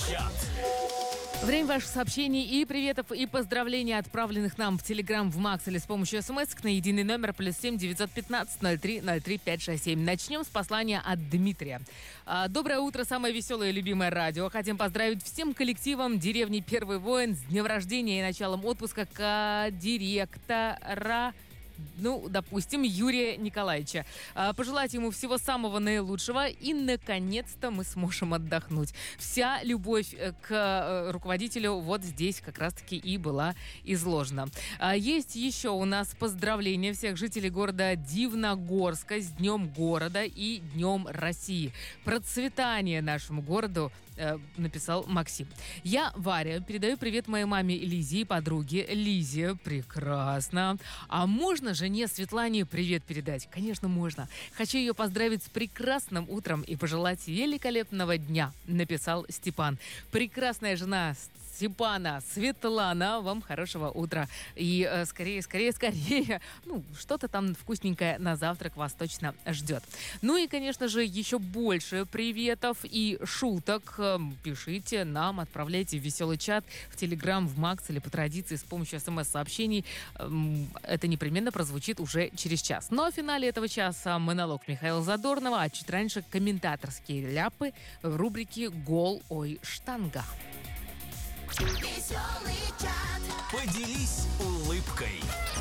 чат. Время ваших сообщений и приветов, и поздравлений, отправленных нам в Телеграм, в Макс или с помощью смс на единый номер +7 915 03 03 567. Начнем с послания от Дмитрия. Доброе утро, самое веселое и любимое радио. Хотим поздравить всем коллективом деревни Первый воин с днем рождения и началом отпуска директора, допустим, Юрия Николаевича. Пожелать ему всего самого наилучшего, и, наконец-то, мы сможем отдохнуть. Вся любовь к руководителю вот здесь как раз-таки и была изложена. Есть еще у нас поздравления всех жителей города Дивногорска с Днем города и Днем России. Процветание нашему городу, написал Максим. Я, Варя, передаю привет моей маме Лизе и подруге Лизе. Прекрасно. А можно жене Светлане привет передать? Конечно, можно. Хочу ее поздравить с прекрасным утром и пожелать великолепного дня, написал Степан. Прекрасная жена Степана, Светлана, вам хорошего утра. И скорее, что-то там вкусненькое на завтрак вас точно ждет. Ну и, конечно же, еще больше приветов и шуток пишите нам, отправляйте в веселый чат, в Телеграм, в Макс или по традиции с помощью смс-сообщений. Это непременно прозвучит уже через час. Но в финале этого часа монолог Михаила Задорнова, а чуть раньше комментаторские ляпы в рубрике «Гол, ой, штанга». Поделись улыбкой.